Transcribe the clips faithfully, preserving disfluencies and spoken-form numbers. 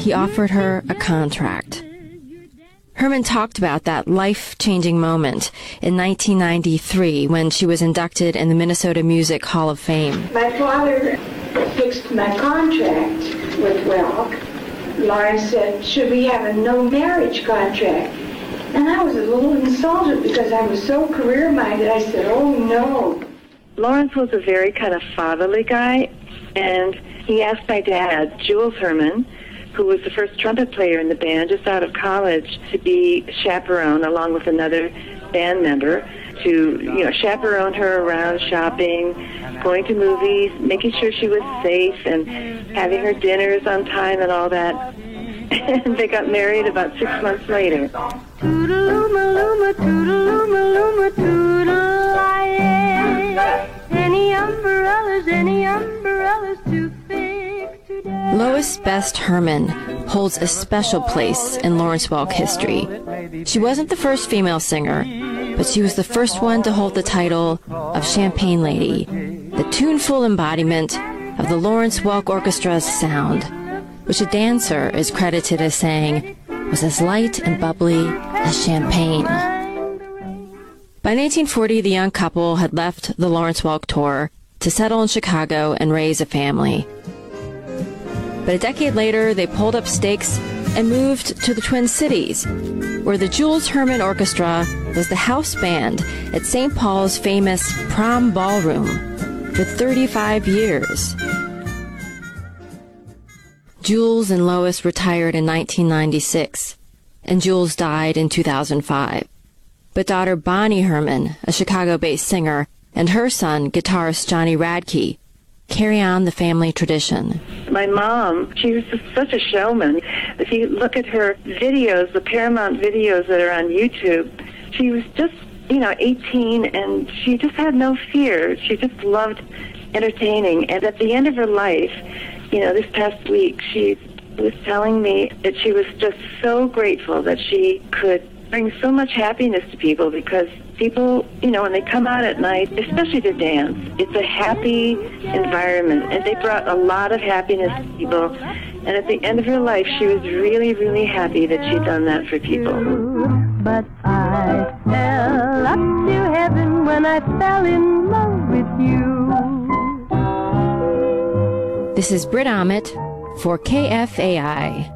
he offered her a contract. Herman talked about that life-changing moment in nineteen ninety-three when she was inducted in the Minnesota Music Hall of Fame. My father fixed my contract with Welk. Lawrence said, should we have a no-marriage contract? And I was a little insulted because I was so career-minded. I said, oh, no. Lawrence was a very kind of fatherly guy, and he asked my dad, Jules Herman, who was the first trumpet player in the band just out of college, to be chaperone along with another band member, to, you know, chaperone her around shopping, going to movies, making sure she was safe, and having her dinners on time and all that. And they got married about six months later. Toodaloo-ma-loo-ma, toodaloo-ma-loo-ma, toodle-I-A. Any umbrellas, any umbrellas to fix today. Lois Best Herman holds a special place in Lawrence Welk history. She wasn't the first female singer, but she was the first one to hold the title of Champagne Lady, the tuneful embodiment of the Lawrence Welk Orchestra's sound, which a dancer is credited as saying was as light and bubbly as champagne. By nineteen forty, the young couple had left the Lawrence Welk tour to settle in Chicago and raise a family. But a decade later, they pulled up stakes and moved to the Twin Cities, where the Jules Herman Orchestra was the house band at Saint Paul's famous Prom Ballroom for thirty-five years. Jules and Lois retired in nineteen ninety-six, and Jules died in two thousand five. But daughter Bonnie Herman, a Chicago-based singer, and her son, guitarist Johnny Radke, carry on the family tradition. My mom, she was just such a showman. If you look at her videos, the Paramount videos that are on YouTube, she was just, you know, eighteen, and she just had no fear. She just loved entertaining. And at the end of her life, you know, this past week, she was telling me that she was just so grateful that she could bring so much happiness to people, because people, you know, when they come out at night, especially to dance, it's a happy environment, and they brought a lot of happiness to people. And at the end of her life, she was really, really happy that she'd done that for people. But I fell up to heaven when I fell in love with you. This is Britt Ahmet for K F A I.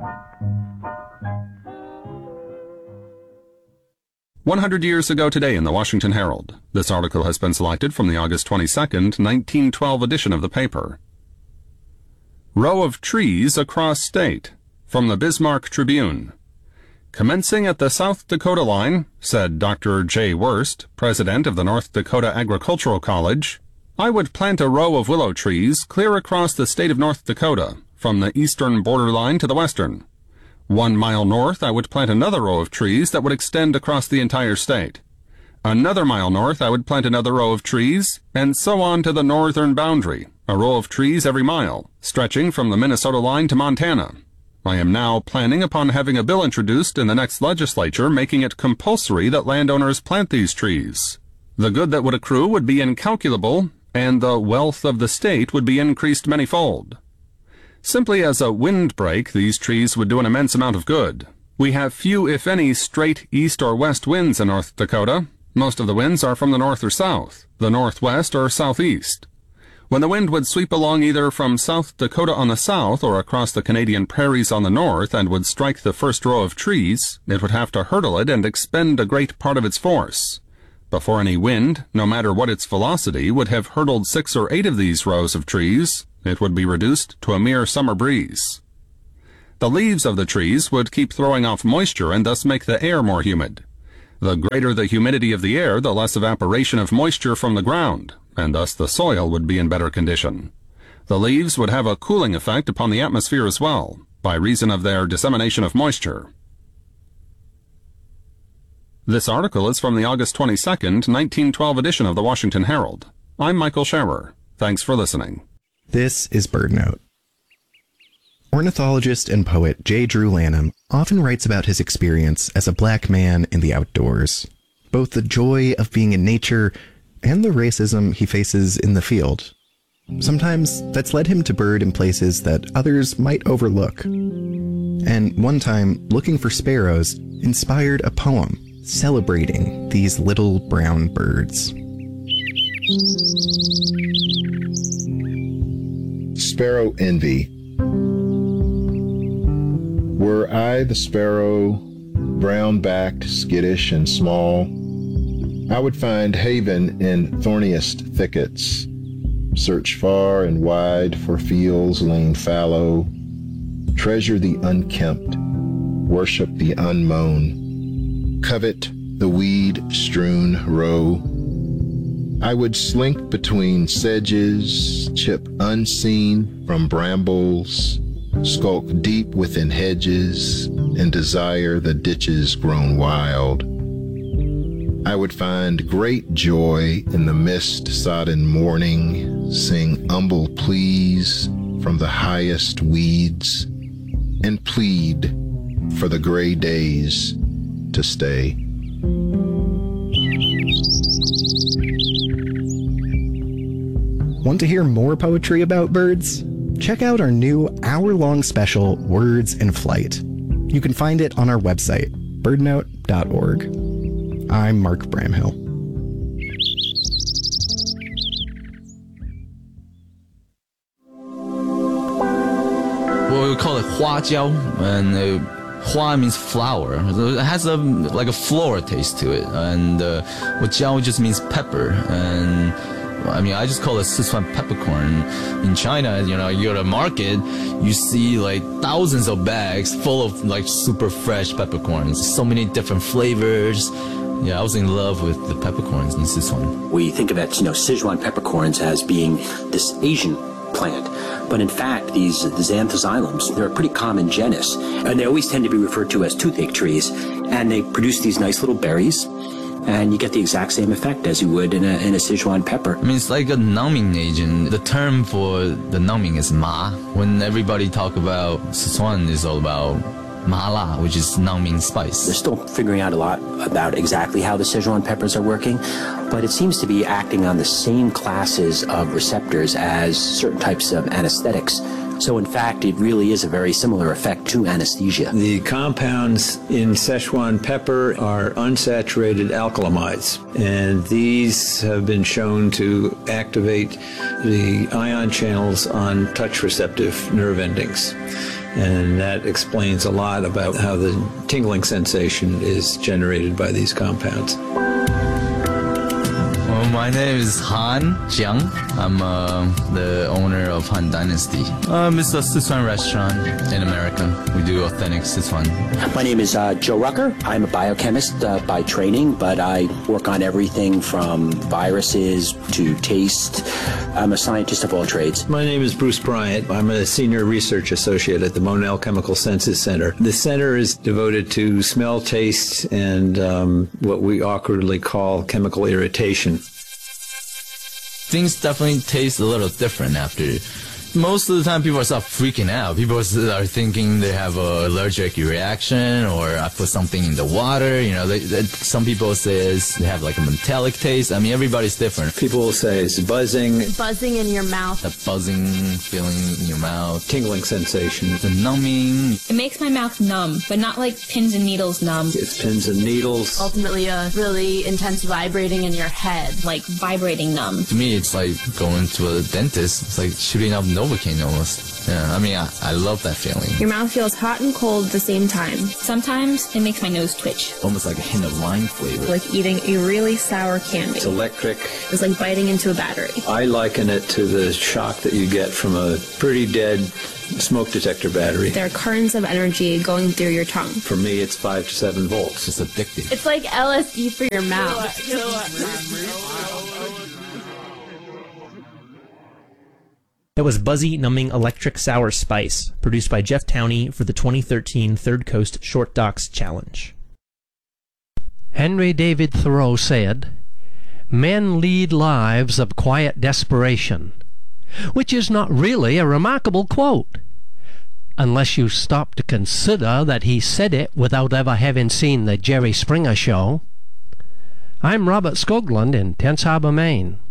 one hundred years ago today in the Washington Herald. This article has been selected from the August twenty-second, nineteen twelve edition of the paper. Row of trees across state, from the Bismarck Tribune. Commencing at the South Dakota line, said Doctor Jay Wurst, president of the North Dakota Agricultural College, I would plant a row of willow trees clear across the state of North Dakota, from the eastern borderline to the western. One mile north, I would plant another row of trees that would extend across the entire state. Another mile north, I would plant another row of trees, and so on to the northern boundary, a row of trees every mile, stretching from the Minnesota line to Montana. I am now planning upon having a bill introduced in the next legislature making it compulsory that landowners plant these trees. The good that would accrue would be incalculable, and the wealth of the state would be increased manyfold. Simply as a windbreak, these trees would do an immense amount of good. We have few, if any, straight east or west winds in North Dakota. Most of the winds are from the north or south, the northwest or southeast. When the wind would sweep along either from South Dakota on the south or across the Canadian prairies on the north and would strike the first row of trees, it would have to hurdle it and expend a great part of its force. Before any wind, no matter what its velocity, would have hurtled six or eight of these rows of trees, it would be reduced to a mere summer breeze. The leaves of the trees would keep throwing off moisture and thus make the air more humid. The greater the humidity of the air, the less evaporation of moisture from the ground, and thus the soil would be in better condition. The leaves would have a cooling effect upon the atmosphere as well, by reason of their dissemination of moisture. This article is from the August twenty-second, nineteen twelve edition of the Washington Herald. I'm Michael Scherer. Thanks for listening. This is BirdNote. Ornithologist and poet J. Drew Lanham often writes about his experience as a black man in the outdoors, both the joy of being in nature and the racism he faces in the field. Sometimes that's led him to bird in places that others might overlook. And one time, looking for sparrows inspired a poem celebrating these little brown birds. Sparrow envy. Were I the sparrow, brown-backed, skittish, and small, I would find haven in thorniest thickets, search far and wide for fields lean fallow, treasure the unkempt, worship the unmown, covet the weed-strewn row. I would slink between sedges, chip unseen from brambles, skulk deep within hedges, and desire the ditches grown wild. I would find great joy in the mist-sodden morning, sing humble pleas from the highest weeds, and plead for the gray days to stay. Want to hear more poetry about birds? Check out our new hour-long special, Words in Flight. You can find it on our website, birdnote dot org. I'm Mark Bramhill. Well, we call it 花椒, and uh, 花 means flower. It has a like a floral taste to it, and uh, 椒 just means pepper. And I mean, I just call it Sichuan peppercorn. In China, you know, you go to a market, you see like thousands of bags full of like super fresh peppercorns. So many different flavors. Yeah, I was in love with the peppercorns in Sichuan. We think of it, you know, Sichuan peppercorns as being this Asian plant. But in fact, these xanthoxylums, they're a pretty common genus. And they always tend to be referred to as toothache trees. And they produce these nice little berries. And you get the exact same effect as you would in a, in a Sichuan pepper. I mean, it's like a numbing agent. The term for the numbing is ma. When everybody talk about Sichuan, it's all about mala, which is numbing spice. They're still figuring out a lot about exactly how the Sichuan peppers are working, but it seems to be acting on the same classes of receptors as certain types of anesthetics. So in fact, it really is a very similar effect to anesthesia. The compounds in Szechuan pepper are unsaturated alkylamides, and these have been shown to activate the ion channels on touch receptive nerve endings. And that explains a lot about how the tingling sensation is generated by these compounds. Well, my name is Han Jiang. I'm uh, the owner of Han Dynasty. Um, it's a Sichuan restaurant in America. We do authentic Sichuan. My name is uh, Joe Rucker. I'm a biochemist uh, by training, but I work on everything from viruses to taste. I'm a scientist of all trades. My name is Bruce Bryant. I'm a senior research associate at the Monell Chemical Senses Center. The center is devoted to smell, taste, and um, what we awkwardly call chemical irritation. Things definitely taste a little different after. Most of the time, people start freaking out. People are thinking they have an allergic reaction, or I put something in the water. You know, they, they, some people say they have like a metallic taste. I mean, everybody's different. People will say it's buzzing. Buzzing in your mouth. A buzzing feeling in your mouth. Tingling sensation. The numbing. It makes my mouth numb, but not like pins and needles numb. It's pins and needles. Ultimately, a really intense vibrating in your head. Like vibrating numb. To me, it's like going to a dentist. It's like shooting up Novocaine almost. Yeah, I mean, I, I love that feeling. Your mouth feels hot and cold at the same time. Sometimes it makes my nose twitch. Almost like a hint of lime flavor. Like eating a really sour candy. It's electric. It's like biting into a battery. I liken it to the shock that you get from a pretty dead smoke detector battery. There are currents of energy going through your tongue. For me, it's five to seven volts. It's addictive. It's like L S D for your mouth. That was Buzzy Numbing Electric Sour Spice, produced by Jeff Towney for the twenty thirteen Third Coast Short Docs Challenge. Henry David Thoreau said, "Men lead lives of quiet desperation," which is not really a remarkable quote, unless you stop to consider that he said it without ever having seen the Jerry Springer Show. I'm Robert Skoglund in Tense Harbor, Maine.